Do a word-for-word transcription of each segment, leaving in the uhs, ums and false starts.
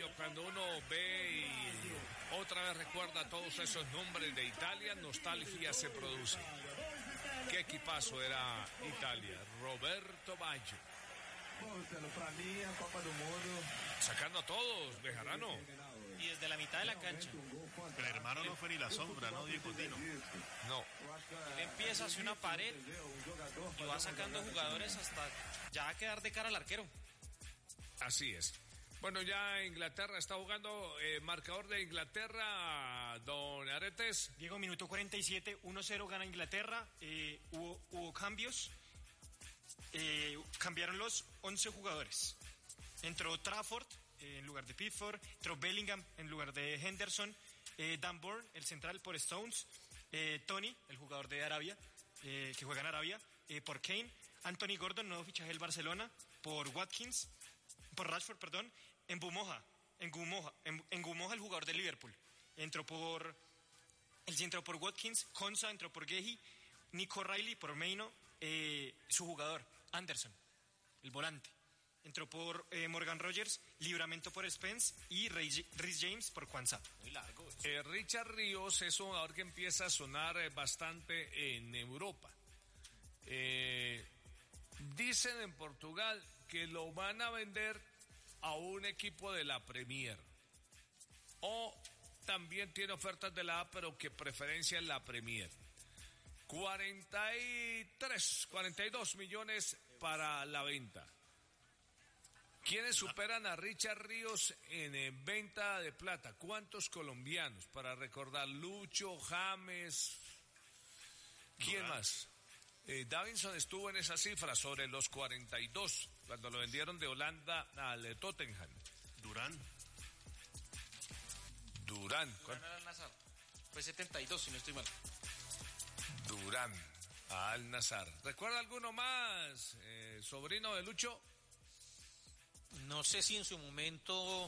cambio, cuando uno ve y otra vez recuerda todos esos nombres de Italia, nostalgia se produce. Qué equipazo era Italia. Roberto Baggio. Sacando a todos, Bejarano. Y desde la mitad de la cancha. El hermano no fue ni la sombra, ¿no, Diego Tino? No. Él empieza hacia una pared y va sacando jugadores hasta ya quedar de cara al arquero. Así es. Bueno, ya Inglaterra está jugando, eh, marcador de Inglaterra, don Aretes. Diego, minuto cuarenta y siete, uno cero gana Inglaterra, eh, hubo, hubo cambios, eh, cambiaron los once jugadores. Entró Trafford eh, en lugar de Pickford, entró Bellingham en lugar de Henderson, eh, Dan Burn, el central, por Stones, eh, Tony, el jugador de Arabia, eh, que juega en Arabia, eh, por Kane, Anthony Gordon, nuevo fichaje del Barcelona, por Watkins, por Rashford, perdón, en Bumoja, en Gumoja, en, en Gumoja el jugador de Liverpool. Entró por, él sí entró por Watkins, Konsa entró por Gehi, Nico Riley por Meino, eh, su jugador, Anderson, el volante. Entró por eh, Morgan Rogers, Libramento por Spence y Rhys James por Kwanzaa. Muy largo. Eh, Richard Ríos es un jugador que empieza a sonar eh, bastante en Europa. Eh, dicen en Portugal que lo van a vender a un equipo de la Premier. O también tiene ofertas de la A, pero que preferencia en la Premier. cuarenta y tres, cuarenta y dos millones para la venta. ¿Quiénes superan a Richard Ríos en, en venta de plata? ¿Cuántos colombianos? Para recordar, Lucho, James, ¿quién Durán. más? Eh, Davinson estuvo en esa cifra, sobre los cuarenta y dos, cuando lo vendieron de Holanda al eh, Tottenham. Durán. Durán. Durán al Nazar. Fue setenta y dos, si no estoy mal. Durán, al Nazar. ¿Recuerda alguno más, eh, sobrino de Lucho? No sé si en su momento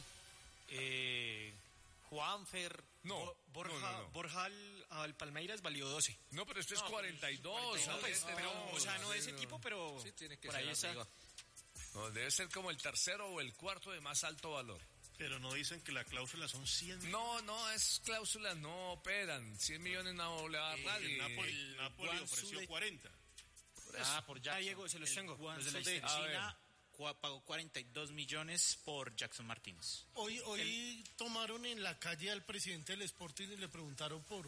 eh, Juanfer. No, Bo- Borja, no, no, no. Borja al, al Palmeiras valió doce. No, pero esto es No, cuarenta y dos. cuarenta y dos, ¿sabes? pues, Pero, No, o sea, no de sí, ese no. tipo, pero Sí, tiene que por ser ahí está. arriba. No, debe ser como el tercero o el cuarto de más alto valor. Pero no dicen que la cláusula son cien. No, no, es cláusulas, no operan. cien millones no le va a dar El nadie. Napoli, el Napoli Guangzú ofreció de- cuarenta. Ah, por Jackson. Ah, Diego, se los El tengo, los de Guangzú la de historia. A China cua- pagó cuarenta y dos millones por Jackson Martínez. Hoy, hoy tomaron en la calle al presidente del Sporting y le preguntaron por,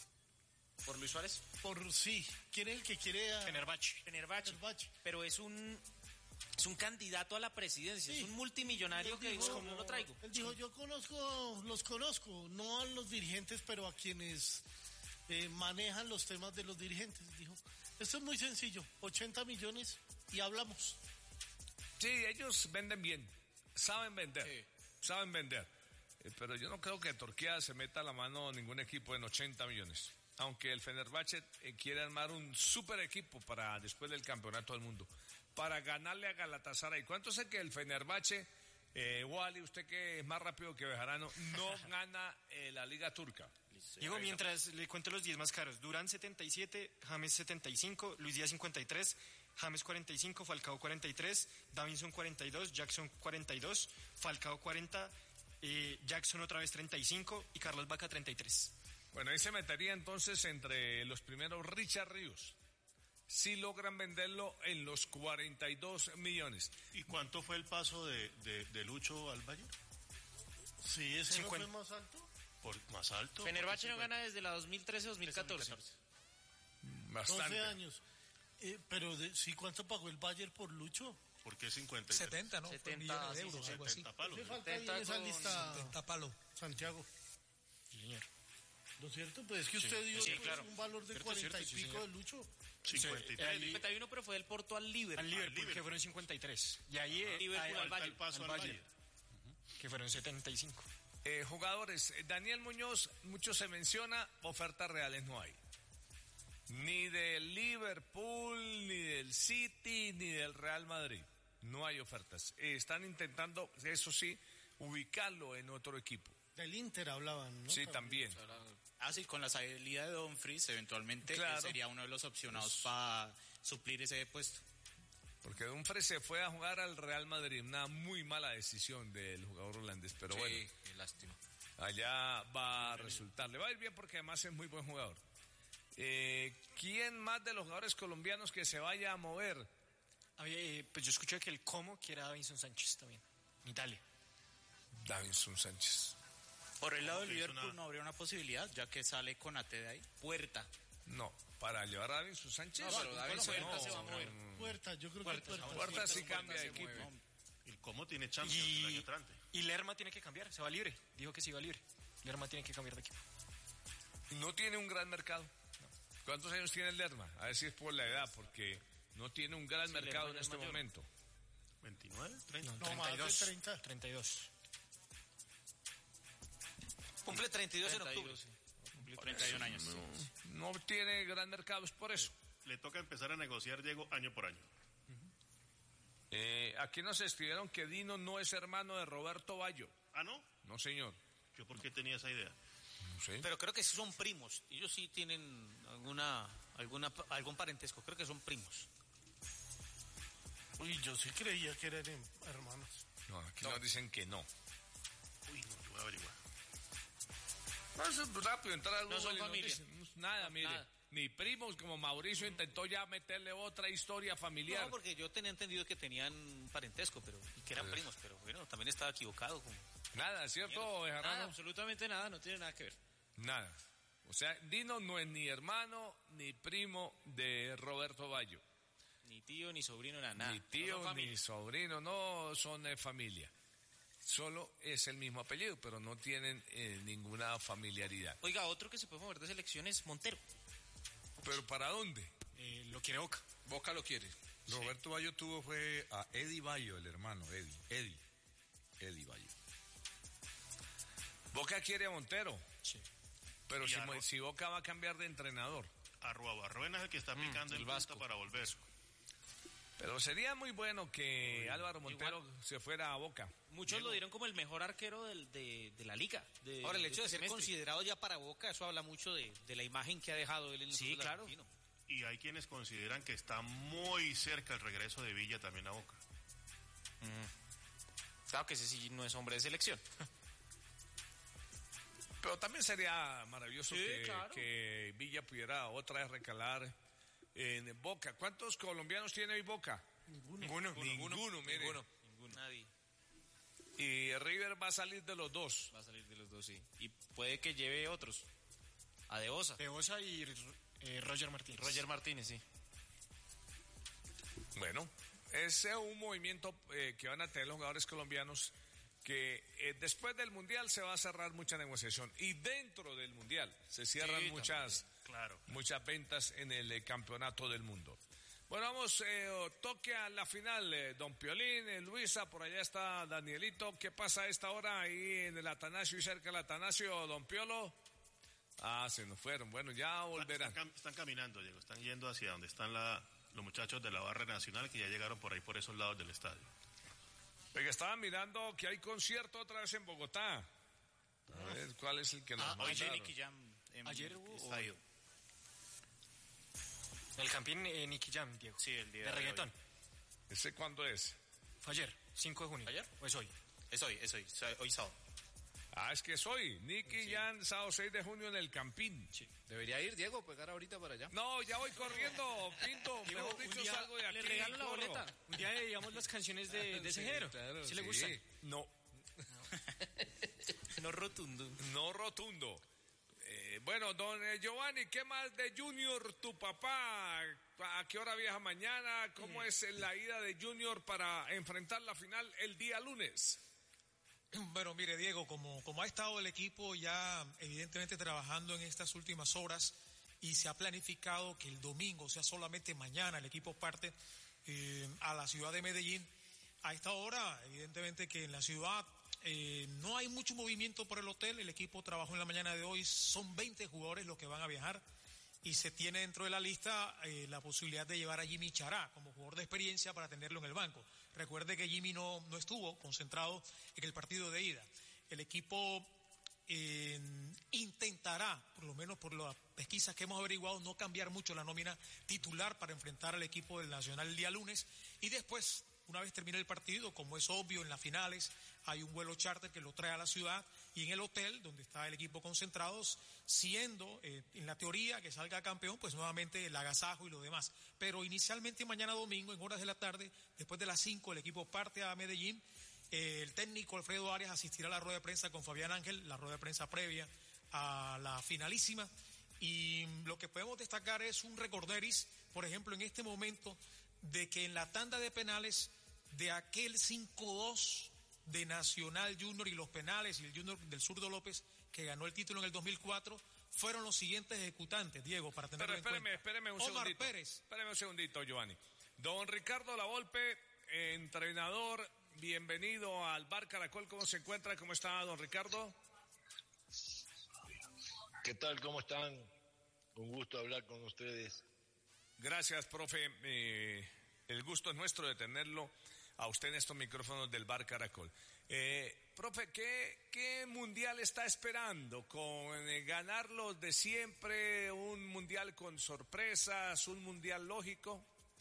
¿Por Luis Suárez? por sí, ¿quién es el que quiere a Fenerbahce. Fenerbahce. Fenerbahce? Pero es un es un candidato a la presidencia, Sí. es un multimillonario Él que dijo- dijo, ¿cómo lo traigo? Él dijo, yo conozco, los conozco, no a los dirigentes, pero a quienes eh, manejan los temas de los dirigentes. Dijo, esto es muy sencillo, ochenta millones y hablamos. Sí, ellos venden bien, saben vender, saben vender. Eh, pero yo no creo que Turquía se meta la mano a ningún equipo en ochenta millones. Aunque el Fenerbahce eh, quiere armar un super equipo para después del campeonato del mundo, para ganarle a Galatasaray. ¿Cuánto sé que el Fenerbahce, eh, Wally, usted que es más rápido que Bejarano, no gana eh, la Liga Turca? Diego, mientras le cuento los diez más caros. Durán setenta y siete, James setenta y cinco, Luis Díaz cincuenta y tres, James cuarenta y cinco, Falcao cuarenta y tres, Davinson cuarenta y dos, Jackson cuarenta y dos, Falcao cuarenta, eh, Jackson otra vez treinta y cinco y Carlos Vaca treinta y tres. Bueno, ahí se metería entonces entre los primeros Richard Ríos. Si logran venderlo en los cuarenta y dos millones. ¿Y cuánto fue el paso de, de, de Lucho al Bayern? Sí, ese cincuenta. no fue más alto. Por más alto. Fenerbahce no Porque gana desde la dos mil trece dos mil catorce. Bastante. doce años. Eh, pero de, sí, ¿cuánto pagó el Bayern por Lucho? ¿Por qué cincuenta y tres? setenta, ¿no? Fue setenta, millones de sí, euros, sí, algo así. setenta palos. ¿Qué ¿no? falta ahí en setenta esa con lista, setenta palo. Santiago? Señor. ¿No es cierto? Pues es que usted dio Sí, pues, claro. un valor de Cierto, cuarenta cierto, y sí, pico señor. de Lucho. cincuenta y tres. Era el cincuenta y uno, pero fue del Porto al Liverpool. Al Liverpool, Liverpool. que fueron cincuenta y tres. Y ahí eh, Liverpool ahí- al Falta Bayern. el paso al al Bayern. Bayern. que fueron setenta y cinco. Eh, jugadores, eh, Daniel Muñoz, mucho se menciona, ofertas reales no hay. Ni del Liverpool, ni del City, ni del Real Madrid. No hay ofertas. Eh, están intentando, eso sí, ubicarlo en otro equipo. Del Inter hablaban, ¿no? Sí, también. Ah, sí, con la salida de Dumfries, eventualmente Claro. él sería uno de los opcionados para suplir ese puesto. Porque Dumfries se fue a jugar al Real Madrid, una muy mala decisión del jugador holandés, pero Sí, bueno, qué lástima. allá va a resultar. Le va a ir bien porque además es muy buen jugador. Eh, ¿Quién más de los jugadores colombianos que se vaya a mover? Había, eh, pues yo escuché que el Como quiere a Davinson Sánchez también, en Italia. Davinson Sánchez. Por el lado del Es Liverpool una- no habría una posibilidad, ya que sale Konate de ahí. Puerta. No, para llevar a Davinson Sánchez. No, pero Davinson no, Puerta se va a no, mover. no. Puerta, yo creo Puerta, que Puerta. Puerta, Puerta sí Puerta cambia de se equipo. mueve. ¿Y cómo tiene chance el año Y, entrante? y Lerma tiene que cambiar, se va libre. Dijo que se iba libre. Lerma tiene que cambiar de equipo. No tiene un gran mercado. ¿Cuántos años tiene el Lerma? A ver si es por la edad, porque no tiene un gran Sí, mercado Lerma en ya es este mayor. momento. ¿veintinueve? ¿treinta? No, más de treinta. treinta y dos. Cumple treinta y dos en treinta y octubre. dos, sí. Cumplió treinta y un años. No tiene gran mercado, es por eso. Le toca empezar a negociar, Diego, año por año. Eh, aquí nos escribieron que Dino no es hermano de Roberto Bayo. ¿Ah, no? No, señor. ¿Yo por qué tenía esa idea? No sé. Pero creo que sí son primos. Ellos sí tienen alguna, alguna, algún parentesco. Creo que son primos. Uy, yo sí creía que eran em- hermanos. No, aquí nos dicen que no. Uy, no, yo voy a averiguar. No, eso es rápido, entrar al No son Google y nos familia. dicen, no, nada, mire. nada. Ni primos, como Mauricio intentó ya meterle otra historia familiar. No, porque yo tenía entendido que tenían un parentesco, pero y que eran Pues- primos, pero bueno, también estaba equivocado. Como... Nada, ¿cierto, Nada, Bejarano? absolutamente nada, no tiene nada que ver. Nada. O sea, Dino no es ni hermano ni primo de Roberto Bayo. Ni tío, ni sobrino, nada. nada. Ni tío, No son familia. ni sobrino, no son eh, familia. Solo es el mismo apellido, pero no tienen eh, ninguna familiaridad. Oiga, otro que se puede mover de selección es Montero. ¿Pero para dónde? Eh, lo quiere Boca. Boca lo quiere. Roberto Bayo tuvo fue a Eddie Bayo, el hermano, Eddie, Eddie, Eddie Bayo. Boca quiere a Montero, Sí. pero Y si, a Mo- Ro- si Boca va a cambiar de entrenador. Arrua Barruena es el que está picando el en punta Vasco. para volver. Pero sería muy bueno que Álvaro Montero se fuera a Boca. Muchos lo dieron como el mejor arquero del- de, de la liga. de- Ahora, el hecho de este ser semestre. considerado ya para Boca, eso habla mucho de, de la imagen que ha dejado él en el Sí, fútbol claro. argentino. Y hay quienes consideran que está muy cerca el regreso de Villa también a Boca. Claro que ese sí no es hombre de selección. Pero también sería maravilloso Sí, que, claro. que Villa pudiera otra vez recalar en Boca. ¿Cuántos colombianos tiene hoy Boca? Ninguno. Ninguno, mire. Ninguno. Nadie. Y River va a salir de los dos. Va a salir de los dos, sí. Y puede que lleve otros. A De Osa. De Osa y eh, Roger Martínez. Roger Martínez, sí. Bueno, ese es un movimiento eh, que van a tener los jugadores colombianos que eh, después del Mundial se va a cerrar mucha negociación y dentro del Mundial se cierran Sí, muchas, Claro. muchas ventas en el eh, Campeonato del Mundo. Bueno, vamos, eh, toque a la final, eh, don Piolín, eh, Luisa, por allá está Danielito. ¿Qué pasa a esta hora ahí en el Atanasio y cerca del Atanasio, don Piolo? Ah, se nos fueron. Bueno, ya volverán. Están, cam- están caminando, Diego. Están yendo hacia donde están la, los muchachos de la barra nacional que ya llegaron por ahí, por esos lados del estadio. Porque estaba mirando que hay concierto otra vez en Bogotá. A ver, ¿cuál es el que nos Ah, hoy mandaron? Nicky Jam en Ayer el hubo- estadio. El campeón eh, Nicky Jam, Diego. Sí, el día De de reggaetón. ¿Ese cuándo es? Fue ayer, cinco de junio. ¿Ayer? ¿O es hoy? Es hoy, es hoy. Hoy sábado. Ah, es que es hoy. Nicky Jan, sábado seis de junio en el Campín. Debería ir, Diego, pegar ahorita para allá. No, ya voy corriendo, Pinto. Diego, Mejor un dicho, día salgo de aquí. le regalo la corro. boleta. Un día digamos las canciones de, de ese género. Claro, ¿Sí le gustan? No, No rotundo. no rotundo. Eh, bueno, don eh, Giovanni, ¿qué más de Junior, tu papá? ¿A qué hora viaja mañana? ¿Cómo es la ida de Junior para enfrentar la final el día lunes? Bueno, mire, Diego, como, como ha estado el equipo ya evidentemente trabajando en estas últimas horas y se ha planificado que el domingo, o sea, solamente mañana, el equipo parte eh, a la ciudad de Medellín. A esta hora, evidentemente que en la ciudad eh, no hay mucho movimiento por el hotel. El equipo trabajó en la mañana de hoy. Son veinte jugadores los que van a viajar y se tiene dentro de la lista eh, la posibilidad de llevar a Jimmy Chará como jugador de experiencia para tenerlo en el banco. Recuerde que Jimmy no, no estuvo concentrado en el partido de ida. El equipo eh, intentará, por lo menos por las pesquisas que hemos averiguado, no cambiar mucho la nómina titular para enfrentar al equipo del Nacional el día lunes. Y después, una vez termine el partido, como es obvio en las finales, hay un vuelo charter que lo trae a la ciudad, y en el hotel donde está el equipo concentrado, siendo eh, en la teoría que salga campeón, pues nuevamente el agasajo y lo demás. Pero inicialmente mañana domingo, en horas de la tarde, después de las cinco, el equipo parte a Medellín. Eh, el técnico Alfredo Arias asistirá a la rueda de prensa con Fabián Ángel, la rueda de prensa previa a la finalísima. Y lo que podemos destacar es un recorderis, por ejemplo, en este momento, de que en la tanda de penales de aquel cinco dos de Nacional Junior y los penales y el Junior del Zurdo López, que ganó el título en el dos mil cuatro, fueron los siguientes ejecutantes, Diego, para tenerlo Pero espéreme, en cuenta. espéreme un Omar segundito. Pérez. Espéreme un segundito, Giovanni. Don Ricardo Lavolpe, entrenador, bienvenido al Bar Caracol. ¿Cómo se encuentra? ¿Cómo está, don Ricardo? ¿Qué tal? ¿Cómo están? Un gusto hablar con ustedes. Gracias, profe. Eh, el gusto es nuestro de tenerlo a usted en estos micrófonos del Bar Caracol. Eh, profe, ¿qué, ¿qué mundial está esperando? ¿Con eh, ganar los de siempre? ¿Un mundial con sorpresas? ¿Un mundial lógico?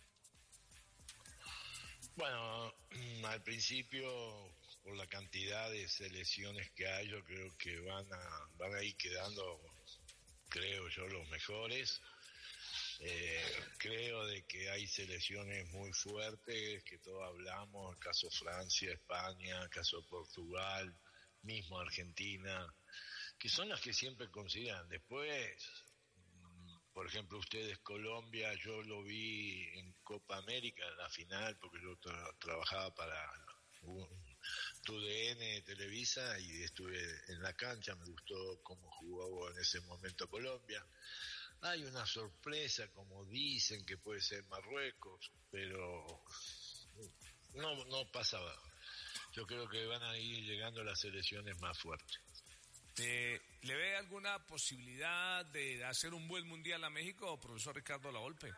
Bueno, al principio, por la cantidad de selecciones que hay, yo creo que van a, van a ir quedando, creo yo, los mejores. Eh, creo de que hay selecciones muy fuertes, que todos hablamos, el caso Francia, España, el caso Portugal, mismo Argentina, que son las que siempre consideran. Después, por ejemplo, ustedes Colombia, yo lo vi en Copa América, en la final, porque yo tra- trabajaba para un T U D N Televisa y estuve en la cancha, me gustó cómo jugó en ese momento Colombia. Hay una sorpresa, como dicen, que puede ser Marruecos, pero no, no pasaba. Yo creo que van a ir llegando las selecciones más fuertes. Eh, ¿Le ve alguna posibilidad de hacer un buen mundial a México, profesor Ricardo Lavolpe?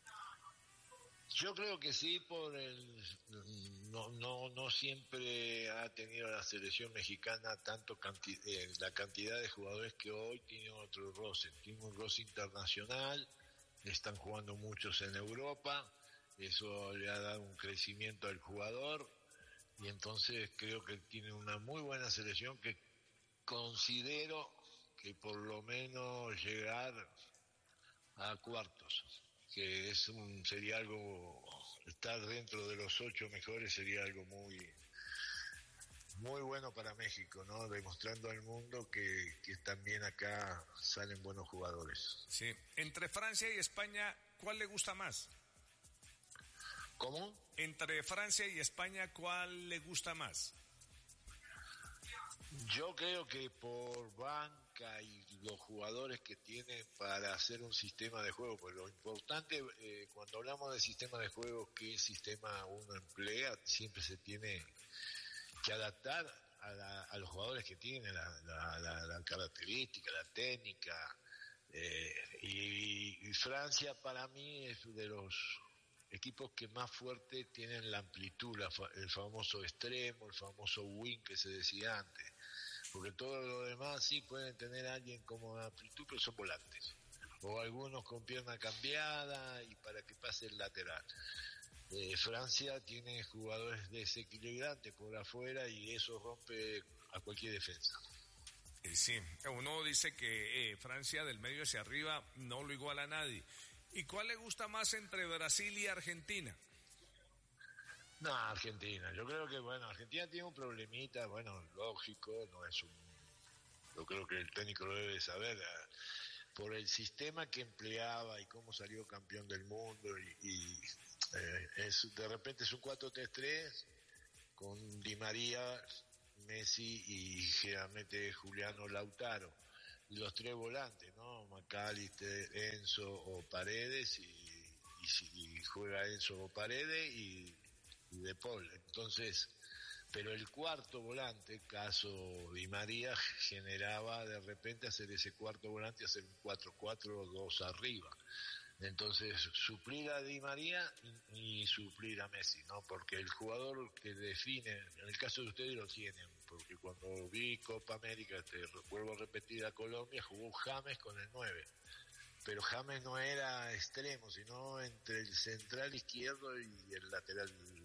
Yo creo que sí, por el no no no siempre ha tenido la selección mexicana tanto canti, eh, la cantidad de jugadores que hoy tiene otro roce, tiene un roce internacional, están jugando muchos en Europa, eso le ha dado un crecimiento al jugador y entonces creo que tiene una muy buena selección que considero que por lo menos llegar a cuartos, que es un sería algo, estar dentro de los ocho mejores sería algo muy muy bueno para México, ¿no? Demostrando al mundo que, que también acá salen buenos jugadores. Sí. Entre Francia y España, ¿cuál le gusta más? ¿Cómo? Entre Francia y España, ¿cuál le gusta más? Yo creo que por banca y los jugadores que tienen para hacer un sistema de juego, pues lo importante eh, cuando hablamos de sistema de juego, qué sistema uno emplea, siempre se tiene que adaptar a, la, a los jugadores que tienen la, la, la, la característica, la técnica. Eh, y, y Francia para mí es de los equipos que más fuerte tienen la amplitud, la, el famoso extremo, el famoso wing que se decía antes. Porque todo lo demás sí pueden tener a alguien como amplitud, pero son volantes. O algunos con pierna cambiada y para que pase el lateral. Eh, Francia tiene jugadores desequilibrantes por afuera y eso rompe a cualquier defensa. Eh, sí, uno dice que eh, Francia del medio hacia arriba no lo iguala a nadie. ¿Y cuál le gusta más entre Brasil y Argentina? No, Argentina. Yo creo que, bueno, Argentina tiene un problemita, bueno, lógico, no es un... Yo creo que el técnico lo debe saber, por el sistema que empleaba y cómo salió campeón del mundo y, y eh, es, de repente es un cuatro tres tres con Di María, Messi y generalmente Juliano Lautaro. Y los tres volantes, ¿no? McAllister, Enzo o Paredes y, y, y juega Enzo o Paredes y y De Paul. Entonces, pero el cuarto volante, caso Di María, generaba de repente hacer ese cuarto volante, hacer un cuatro cuatro dos arriba. Entonces, suplir a Di María y, y suplir a Messi, ¿no? Porque el jugador que define, en el caso de ustedes lo tienen, porque cuando vi Copa América, te vuelvo a repetir, a Colombia, jugó James con el nueve. Pero James no era extremo, sino entre el central izquierdo y el lateral